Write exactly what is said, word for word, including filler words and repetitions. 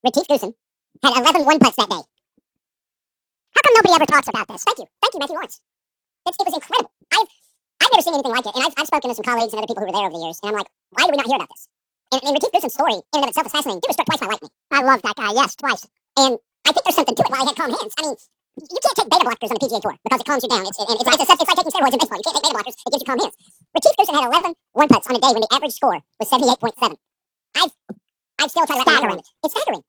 Retief Goosen had eleven one-putts that day. How come nobody ever talks about this? Thank you. Thank you, Matthew Lawrence. It's, it was incredible. I've, I've never seen anything like it. And I've, I've spoken to some colleagues and other people who were there over the years. And I'm like, why do we not hear about this? And, and Retief Goosen's story in and of itself is fascinating. He was struck twice by lightning. I love that guy. Yes, twice. And I think there's something to it why he had calm hands. I mean, you can't take beta blockers on the P G A Tour because it calms you down. It's, and it's, it's, it's, it's like taking steroids in baseball. You can't take beta blockers. It gives you calm hands. Retief Goosen had eleven one-putts on a day when the average score was seventy-eight point seven. I've, I've still tried to wrap my head around it. It's staggering.